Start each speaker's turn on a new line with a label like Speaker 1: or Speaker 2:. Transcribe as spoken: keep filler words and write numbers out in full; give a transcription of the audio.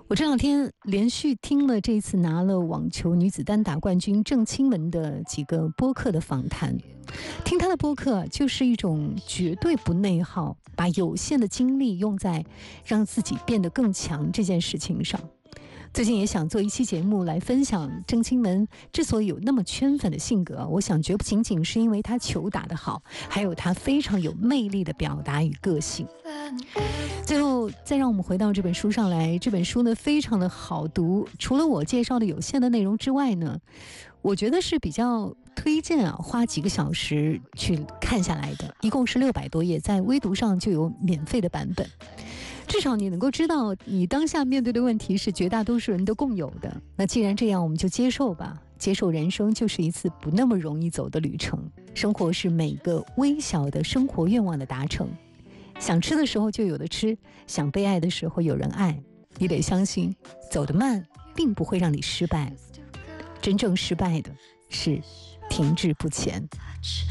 Speaker 1: 我这两天连续听了这次拿了网球女子单打冠军郑钦文的几个播客的访谈，听她的播客就是一种绝对不内耗，把有限的精力用在让自己变得更强这件事情上。最近也想做一期节目来分享郑钦文之所以有那么圈粉的性格，我想绝不仅仅是因为她球打得好，还有她非常有魅力的表达与个性。最后再让我们回到这本书上来，这本书呢非常的好读，除了我介绍的有限的内容之外呢，我觉得是比较推荐啊，花几个小时去看下来的，一共是六百多页，在微读上就有免费的版本。至少你能够知道你当下面对的问题是绝大多数人都共有的，那既然这样，我们就接受吧，接受人生就是一次不那么容易走的旅程，生活是每个微小的生活愿望的达成，想吃的时候就有的吃，想被爱的时候有人爱，你得相信走得慢并不会让你失败，真正失败的是停滞不前。